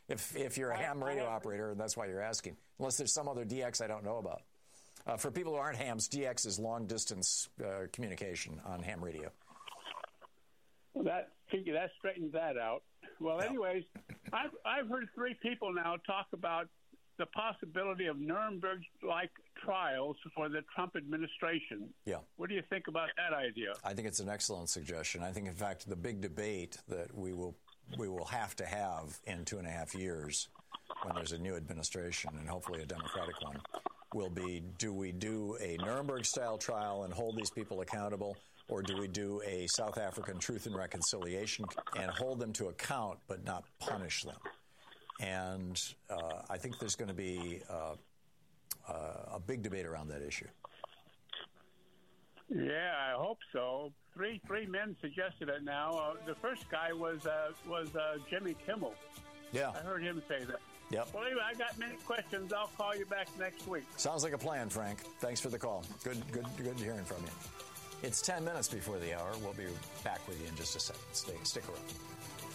If you're a ham radio operator, and that's why you're asking, unless there's some other DX I don't know about. For people who aren't hams, DX is long-distance communication on ham radio. Well, that straightens that out. Well, anyways, I've heard three people now talk about the possibility of Nuremberg-like trials for the Trump administration. Yeah. What do you think about that idea? I think it's an excellent suggestion. I think, in fact, the big debate that we will have to have in 2.5 years when there's a new administration, and hopefully a Democratic one, will be, do we do a Nuremberg-style trial and hold these people accountable, or do we do a South African Truth and Reconciliation and hold them to account but not punish them? And I think there's going to be a big debate around that issue. Yeah, I hope so. Three men suggested it now. The first guy was Jimmy Kimmel. Yeah. I heard him say that. Yep. Well, anyway, I got many questions. I'll call you back next week. Sounds like a plan, Frank. Thanks for the call. Good hearing from you. It's 10 minutes before the hour. We'll be back with you in just a second. Stick around.